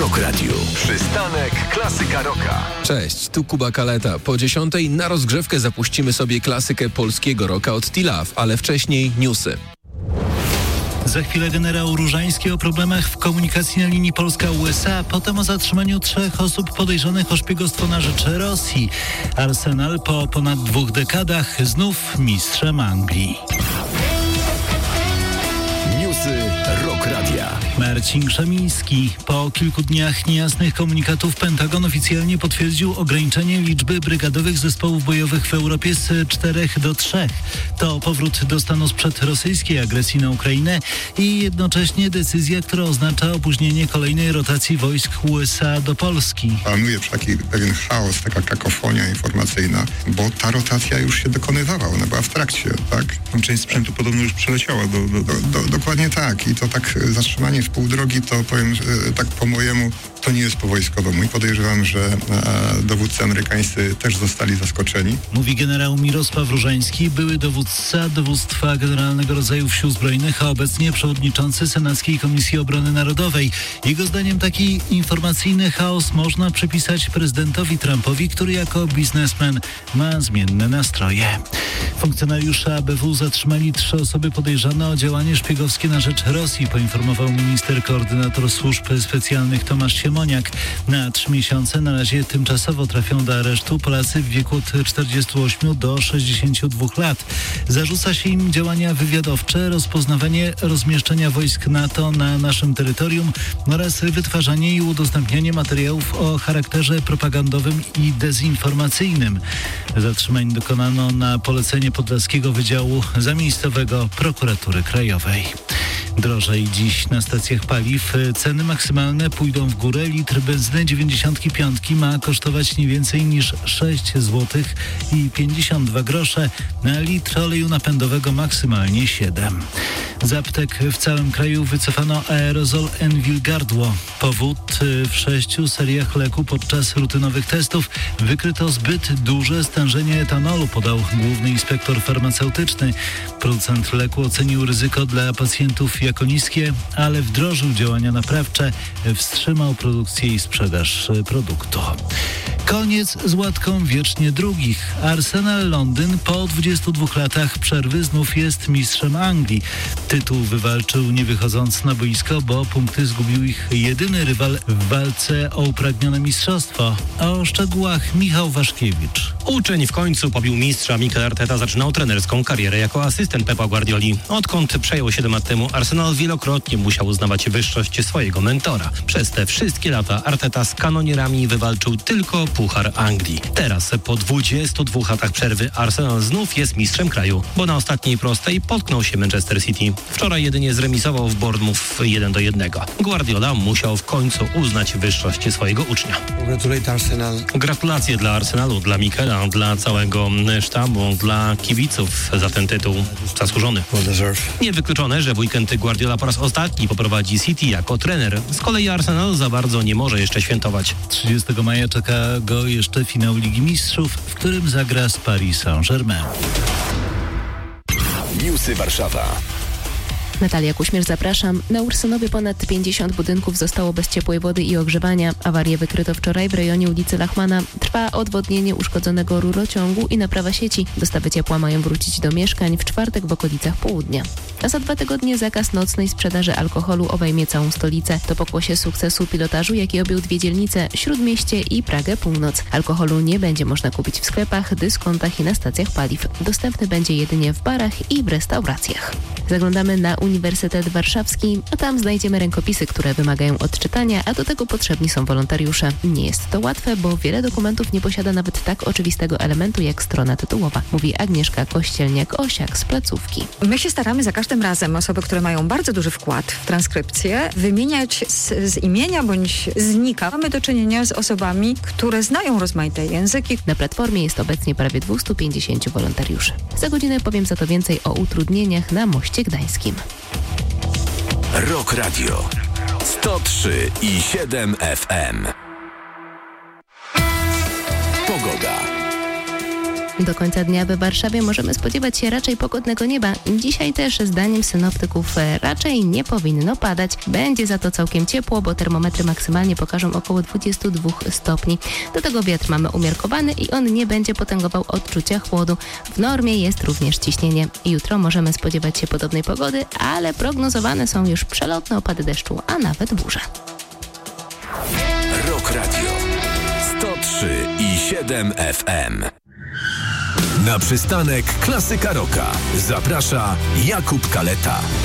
Rock Radio. Przystanek Klasyka Rocka. Cześć, tu Kuba Kaleta. Po 10:00 na rozgrzewkę zapuścimy sobie klasykę polskiego rocka od T-Love, ale wcześniej newsy. Za chwilę generał Różański o problemach w komunikacji na linii Polska-USA, potem o zatrzymaniu 3 osób podejrzanych o szpiegostwo na rzecz Rosji. Arsenal po ponad 2 dekadach znów mistrzem Anglii. Newsy Rock Radia. Marcin Krzemiński. Po kilku dniach niejasnych komunikatów Pentagon oficjalnie potwierdził ograniczenie liczby brygadowych zespołów bojowych w Europie z 4 do 3. To powrót do stanu sprzed rosyjskiej agresji na Ukrainę i jednocześnie decyzja, która oznacza opóźnienie kolejnej rotacji wojsk USA do Polski. Panuje taki pewien chaos, taka kakofonia informacyjna, bo ta rotacja już się dokonywała, ona była w trakcie, tak? Część sprzętu podobno już przeleciała dokładnie tak. I to tak zatrzymanie w pół drogi, to powiem tak po mojemu, to nie jest po wojskowemu. I podejrzewam, że dowódcy amerykańscy też zostali zaskoczeni. Mówi generał Mirosław Różański, były dowódca Dowództwa Generalnego Rodzajów Sił Zbrojnych, a obecnie przewodniczący Senackiej Komisji Obrony Narodowej. Jego zdaniem taki informacyjny chaos można przypisać prezydentowi Trumpowi, który jako biznesmen ma zmienne nastroje. Funkcjonariusze ABW zatrzymali 3 osoby podejrzane o działanie szpiegowskie na rzecz Rosji, poinformował minister koordynator służb specjalnych Tomasz Siemoniak. Na 3 miesiące na razie tymczasowo trafią do aresztu Polacy w wieku od 48 do 62 lat. Zarzuca się im działania wywiadowcze, rozpoznawanie rozmieszczenia wojsk NATO na naszym terytorium oraz wytwarzanie i udostępnianie materiałów o charakterze propagandowym i dezinformacyjnym. Zatrzymań dokonano na polecenie Podlaskiego Wydziału Zamiejscowego Prokuratury Krajowej. Drożej dziś na stacjach paliw. Ceny maksymalne pójdą w górę. Litr benzyny 95 ma kosztować nie więcej niż 6 zł i 52 grosze. Na litr oleju napędowego maksymalnie 7. Z aptek w całym kraju wycofano aerozol Envil Gardło. Powód: w 6 seriach leku podczas rutynowych testów wykryto zbyt duże stężenie etanolu, podał główny inspektor farmaceutyczny. Producent leku ocenił ryzyko dla pacjentów jako niskie, ale wdrożył działania naprawcze, wstrzymał produkcję i sprzedaż produktu. Koniec z łatką wiecznie drugich. Arsenal Londyn po 22 latach przerwy znów jest mistrzem Anglii. Tytuł wywalczył nie wychodząc na boisko, bo punkty zgubił ich jedyny rywal w walce o upragnione mistrzostwo. O szczegółach Michał Waszkiewicz. Uczeń w końcu pobił mistrza. Mikel Arteta zaczynał trenerską karierę jako asystent Pepa Guardioli. Odkąd przejął 7 lat temu, Arsenal wielokrotnie musiał uznawać wyższość swojego mentora. Przez te wszystkie lata Arteta z kanonierami wywalczył tylko Puchar Anglii. Teraz, po 22 latach przerwy, Arsenal znów jest mistrzem kraju, bo na ostatniej prostej potknął się Manchester City. Wczoraj jedynie zremisował w Bournemouth 1-1. Guardiola musiał w końcu uznać wyższość swojego ucznia. Gratulacje dla Arsenalu, dla Mikela, dla całego sztabu, dla kibiców za ten tytuł zasłużony. Niewykluczone, że w weekend Guardiola po raz ostatni poprowadzi City jako trener. Z kolei Arsenal za bardzo nie może jeszcze świętować. 30 maja czeka go jeszcze finał Ligi Mistrzów, w którym zagra z Paris Saint-Germain. Newsy Warszawa. Natalia Kuśmierz, zapraszam. Na Ursynowie ponad 50 budynków zostało bez ciepłej wody i ogrzewania. Awarię wykryto wczoraj w rejonie ulicy Lachmana. Trwa odwodnienie uszkodzonego rurociągu i naprawa sieci. Dostawy ciepła mają wrócić do mieszkań w czwartek w okolicach południa. A za 2 tygodnie zakaz nocnej sprzedaży alkoholu obejmie całą stolicę. To pokłosie sukcesu pilotażu, jaki objął 2 dzielnice, Śródmieście i Pragę Północ. Alkoholu nie będzie można kupić w sklepach, dyskontach i na stacjach paliw. Dostępny będzie jedynie w barach i w restauracjach. Zaglądamy na Uniwersytet Warszawski, a tam znajdziemy rękopisy, które wymagają odczytania, a do tego potrzebni są wolontariusze. Nie jest to łatwe, bo wiele dokumentów nie posiada nawet tak oczywistego elementu jak strona tytułowa, mówi Agnieszka Kościelniak-Osiak z placówki. My się staramy za każdym razem osoby, które mają bardzo duży wkład w transkrypcję, wymieniać z imienia bądź z nika. Mamy do czynienia z osobami, które znają rozmaite języki. Na platformie jest obecnie prawie 250 wolontariuszy. Za godzinę powiem za to więcej o utrudnieniach na Moście Gdańskim. Rock Radio 103,7 FM. Pogoda. Do końca dnia we Warszawie możemy spodziewać się raczej pogodnego nieba. Dzisiaj też zdaniem synoptyków raczej nie powinno padać. Będzie za to całkiem ciepło, bo termometry maksymalnie pokażą około 22 stopni. Do tego wiatr mamy umiarkowany i on nie będzie potęgował odczucia chłodu. W normie jest również ciśnienie. Jutro możemy spodziewać się podobnej pogody, ale prognozowane są już przelotne opady deszczu, a nawet burze. Rock Radio 103,7 FM. Na przystanek Klasyka Rocka zaprasza Jakub Kaleta.